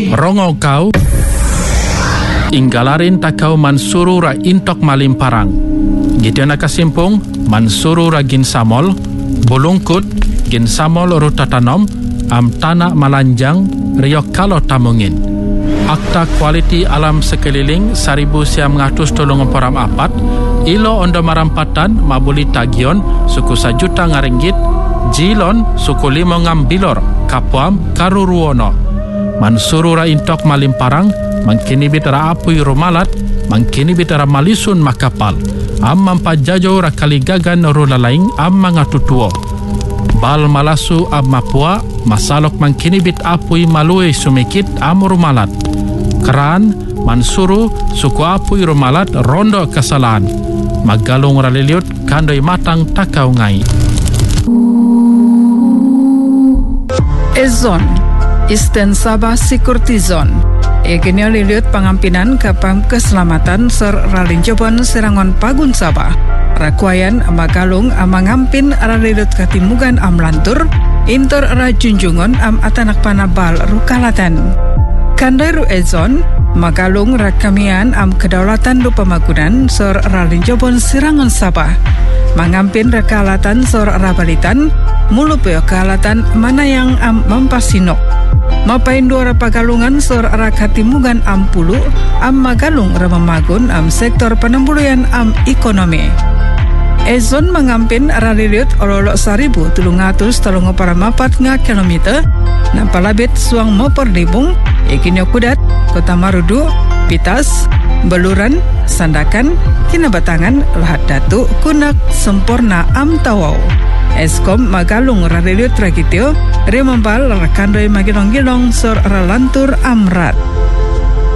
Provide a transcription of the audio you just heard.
Rongo kau Inggalarin takau mansuru ra intok malim parang. Gideon nakasimpung mansuru ra gin samol, bulungkut gin samol rutatanom, am tanah malanjang riok kalau tamungin. Akta kualiti alam sekeliling 1934 ilo ondo marampatan mabuli tagion suku 1 juta ngaringgit, jilon suku 5 ngambilor kapuam karuruono. Mansuru ra intok malim parang mangkini bitara apui rumalat, mangkini bitara malisun makapal, am mampajajo rakaligagan rulalaing am mangatutuo. Bal malasu am mapua, masalok mangkini bit apui malue sumikit am rumalat. Keran, mansuru, suku apui rumalat rondo kesalahan. Magalung raliliut kandoi matang takau ngai. Ezon, Eastern Sabah Security Zone. Egenio liliut pangampinan kapam keselamatan ser ralinjobon serangon pagun Sabah. Rakuayan magalung amangampin ralilut katimugan amlantur intor rajunjungon am atanak panabal rukalatan. Kandairu ezon magalung rakamian am kedaulatan lu pemagunan ser ralinjobon serangon Sabah. Mangampin rakalatan ser rabalitan mulupeo kalatan mana yang am mampasinok. Mapain dua pagalungan sor rakatimugan ampulu am magalung ramamagun am sektor penembuluyan am ekonomi. Ezon mengampin raliliut ololok 1,334 kilometer nampalabit suang moperdibung ikinyo kudat kota Marudu, Pitas, Beluran, Sandakan, Kinabatangan, Lahat Datu, Kunak, Sempurna am Tawau. Eskom magalung raliliut rakitio remambal rakandoi magilong-gilong sor ralantur amrat.